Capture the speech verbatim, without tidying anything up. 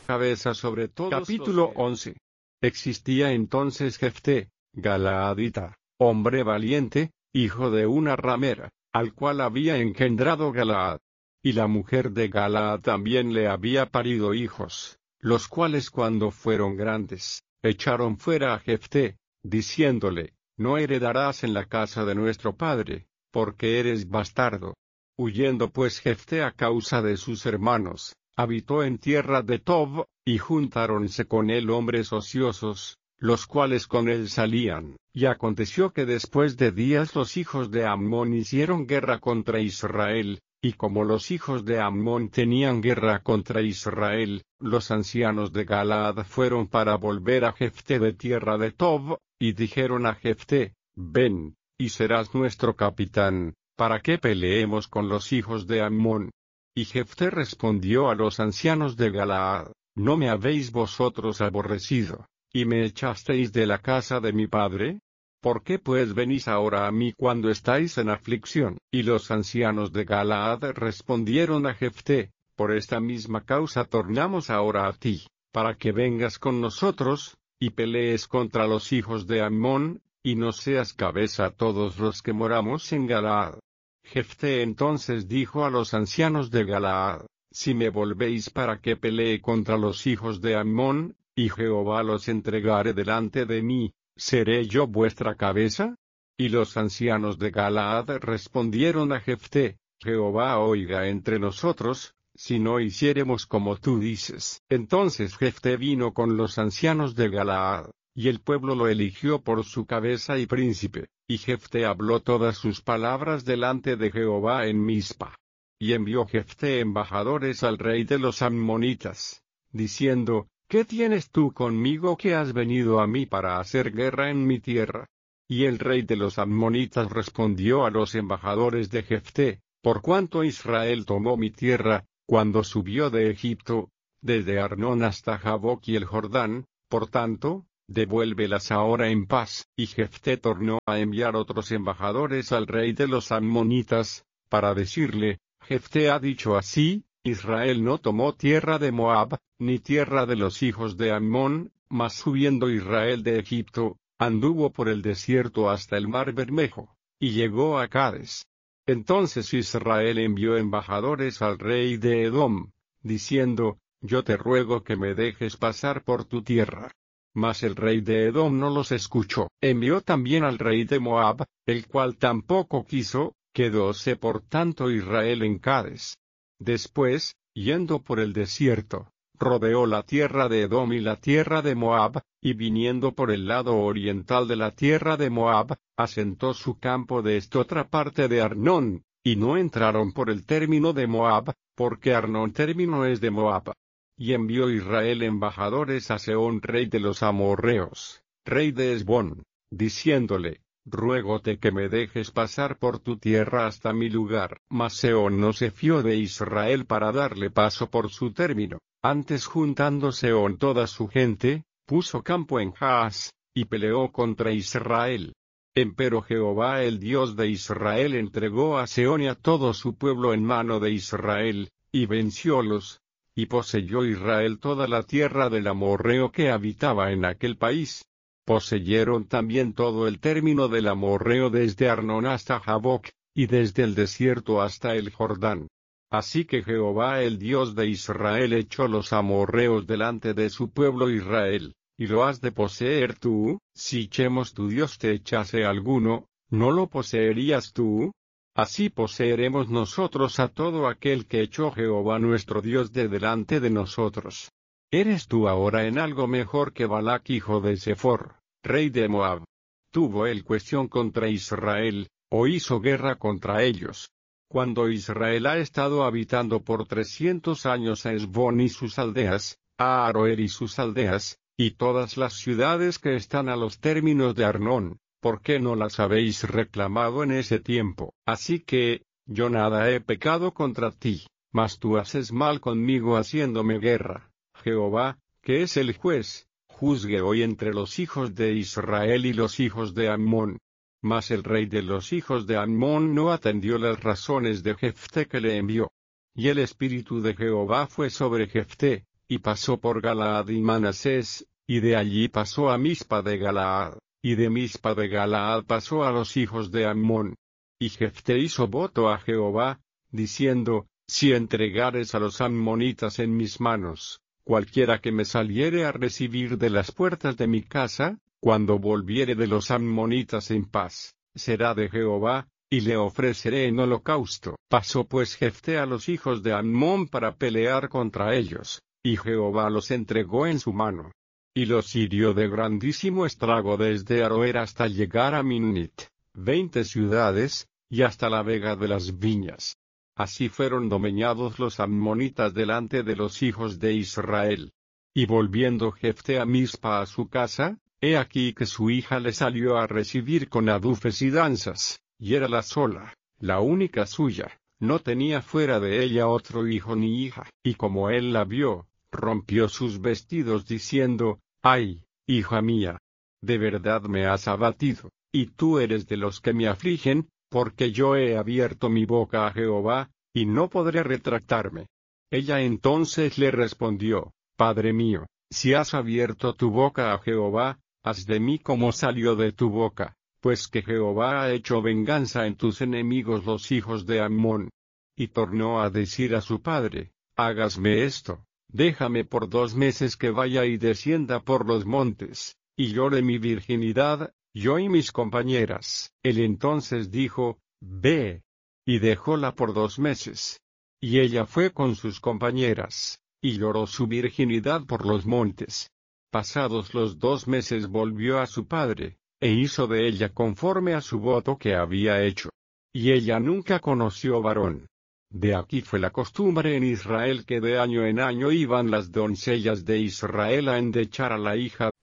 cabeza sobre todos. Capítulo once. Existía entonces Jefté, Galaadita, hombre valiente, hijo de una ramera, al cual había engendrado Galaad. Y la mujer de Galaad también le había parido hijos, los cuales cuando fueron grandes, echaron fuera a Jefté, diciéndole, no heredarás en la casa de nuestro padre, porque eres bastardo. Huyendo pues Jefté a causa de sus hermanos, habitó en tierra de Tob, y juntáronse con él hombres ociosos, los cuales con él salían. Y aconteció que después de días los hijos de Amón hicieron guerra contra Israel, y como los hijos de Amón tenían guerra contra Israel, los ancianos de Galaad fueron para volver a Jefté de tierra de Tob, y dijeron a Jefté, ven, y serás nuestro capitán, para que peleemos con los hijos de Amón. Y Jefté respondió a los ancianos de Galaad, ¿no me habéis vosotros aborrecido, y me echasteis de la casa de mi padre? ¿Por qué pues venís ahora a mí cuando estáis en aflicción? Y los ancianos de Galaad respondieron a Jefté, por esta misma causa tornamos ahora a ti, para que vengas con nosotros, y pelees contra los hijos de Amón, y no seas cabeza a todos los que moramos en Galaad. Jefté entonces dijo a los ancianos de Galaad, si me volvéis para que pelee contra los hijos de Amón, y Jehová los entregare delante de mí, ¿seré yo vuestra cabeza? Y los ancianos de Galaad respondieron a Jefté, Jehová oiga entre nosotros, si no hiciéremos como tú dices. Entonces Jefté vino con los ancianos de Galaad, y el pueblo lo eligió por su cabeza y príncipe, y Jefté habló todas sus palabras delante de Jehová en Mizpa. Y envió Jefté embajadores al rey de los Ammonitas, diciendo, ¿qué tienes tú conmigo que has venido a mí para hacer guerra en mi tierra? Y el rey de los Ammonitas respondió a los embajadores de Jefté, por cuanto Israel tomó mi tierra, cuando subió de Egipto, desde Arnón hasta Jaboc y el Jordán, por tanto, devuélvelas ahora en paz. Y Jefté tornó a enviar otros embajadores al rey de los Ammonitas, para decirle, Jefté ha dicho así, Israel no tomó tierra de Moab, ni tierra de los hijos de Ammón, mas subiendo Israel de Egipto, anduvo por el desierto hasta el mar Bermejo, y llegó a Cades. Entonces Israel envió embajadores al rey de Edom, diciendo, yo te ruego que me dejes pasar por tu tierra. Mas el rey de Edom no los escuchó. Envió también al rey de Moab, el cual tampoco quiso, quedóse por tanto Israel en Cades. Después, yendo por el desierto, rodeó la tierra de Edom y la tierra de Moab, y viniendo por el lado oriental de la tierra de Moab, asentó su campo de esta otra parte de Arnón, y no entraron por el término de Moab, porque Arnón término es de Moab. Y envió Israel embajadores a Sehón rey de los amorreos, rey de Hesbón, diciéndole, ruégote que me dejes pasar por tu tierra hasta mi lugar. Mas Sehón no se fió de Israel para darle paso por su término. Antes juntando Sehón toda su gente, puso campo en Jaaz, y peleó contra Israel. Empero Jehová el Dios de Israel entregó a Sehón y a todo su pueblo en mano de Israel, y venciólos, y poseyó Israel toda la tierra del amorreo que habitaba en aquel país. Poseyeron también todo el término del amorreo desde Arnón hasta Jaboc, y desde el desierto hasta el Jordán. Así que Jehová el Dios de Israel echó los amorreos delante de su pueblo Israel, y lo has de poseer tú. Si Chemos tu Dios te echase alguno, ¿no lo poseerías tú? Así poseeremos nosotros a todo aquel que echó Jehová nuestro Dios de delante de nosotros. ¿Eres tú ahora en algo mejor que Balac hijo de Sefor, rey de Moab? ¿Tuvo él cuestión contra Israel, o hizo guerra contra ellos? Cuando Israel ha estado habitando por trescientos años a Hesbón y sus aldeas, a Aroer y sus aldeas, y todas las ciudades que están a los términos de Arnón, ¿por qué no las habéis reclamado en ese tiempo? Así que, yo nada he pecado contra ti, mas tú haces mal conmigo haciéndome guerra. Jehová, que es el juez, juzgue hoy entre los hijos de Israel y los hijos de Amón. Mas el rey de los hijos de Amón no atendió las razones de Jefté que le envió. Y el espíritu de Jehová fue sobre Jefté, y pasó por Galaad y Manasés, y de allí pasó a Mispa de Galaad, y de Mispa de Galaad pasó a los hijos de Ammón. Y Jefté hizo voto a Jehová, diciendo, si entregares a los ammonitas en mis manos, cualquiera que me saliere a recibir de las puertas de mi casa, cuando volviere de los ammonitas en paz, será de Jehová, y le ofreceré en holocausto. Pasó pues Jefté a los hijos de Ammón para pelear contra ellos, y Jehová los entregó en su mano. Y los hirió de grandísimo estrago desde Aroer hasta llegar a Minnit, veinte ciudades, y hasta la vega de las viñas. Así fueron domeñados los ammonitas delante de los hijos de Israel. Y volviendo Jefté a Mispa a su casa, he aquí que su hija le salió a recibir con adufes y danzas, y era la sola, la única suya, no tenía fuera de ella otro hijo ni hija. Y como él la vio, rompió sus vestidos diciendo, ay, hija mía, de verdad me has abatido, y tú eres de los que me afligen, porque yo he abierto mi boca a Jehová, y no podré retractarme. Ella entonces le respondió, Padre mío, si has abierto tu boca a Jehová, haz de mí como salió de tu boca, pues que Jehová ha hecho venganza en tus enemigos los hijos de Ammón. Y tornó a decir a su padre, hágasme esto, déjame por dos meses que vaya y descienda por los montes, y llore mi virginidad, yo y mis compañeras. Él entonces dijo, ve, y dejóla por dos meses. Y ella fue con sus compañeras, y lloró su virginidad por los montes. Pasados los dos meses volvió a su padre, e hizo de ella conforme a su voto que había hecho. Y ella nunca conoció varón. De aquí fue la costumbre en Israel que de año en año iban las doncellas de Israel a endechar a la hija